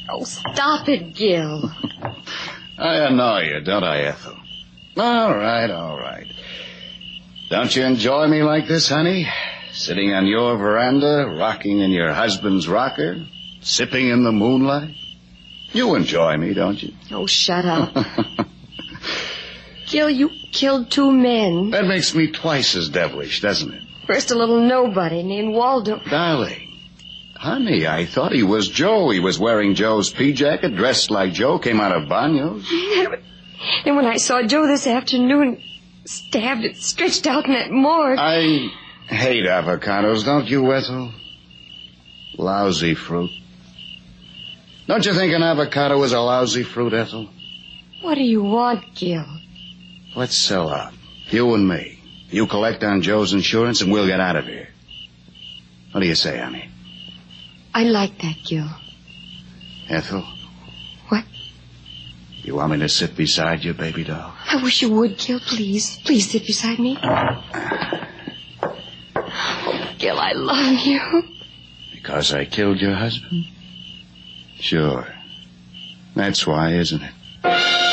Oh, stop it, Gil. I annoy you, don't I, Ethel? All right. Don't you enjoy me like this, honey? Sitting on your veranda, rocking in your husband's rocker, sipping in the moonlight? You enjoy me, don't you? Oh, shut up. Gil, you killed 2 men. That makes me twice as devilish, doesn't it? First a little nobody named Waldo. Darling, honey, I thought he was Joe. He was wearing Joe's pea jacket, dressed like Joe, came out of Banyo's. And when I saw Joe this afternoon, stabbed and stretched out in that morgue. I hate avocados, don't you, Ethel? Lousy fruit. Don't you think an avocado is a lousy fruit, Ethel? What do you want, Gil? Let's sell out. You and me. You collect on Joe's insurance and we'll get out of here. What do you say, honey? I like that, Gil. Ethel? What? You want me to sit beside you, baby doll? I wish you would, Gil, please. Please sit beside me. Oh, Gil, I love you. Because I killed your husband? Sure. That's why, isn't it?